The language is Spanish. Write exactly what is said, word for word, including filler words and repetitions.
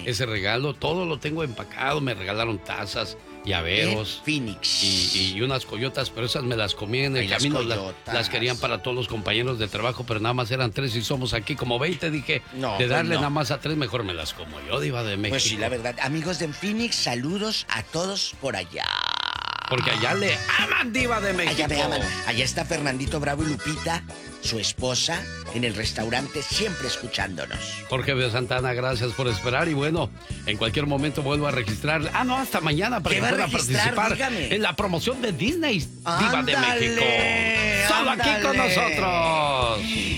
ese regalo. Todo lo tengo empacado. Me regalaron tazas, llaveros. Phoenix. Y, y unas coyotas, pero esas me las comí en el Ay, las camino. Las, coyotas. las querían para todos los compañeros de trabajo, pero nada más eran tres y somos aquí como veinte. Dije, No, de pues darle no. nada más a tres, mejor me las como yo, Diva de México. Pues sí, la verdad. Amigos de Phoenix, saludos a todos por allá. Porque allá le aman, Diva de México. Allá me aman. Allá está Fernandito Bravo y Lupita, su esposa, en el restaurante, siempre escuchándonos. Jorge de Santana, gracias por esperar. Y bueno, en cualquier momento vuelvo a registrar. Ah, no, hasta mañana para ¿Qué que va a pueda registrar? participar Dígame. en la promoción de Disney, Diva de Ándale, México. Solo aquí con ándale. nosotros.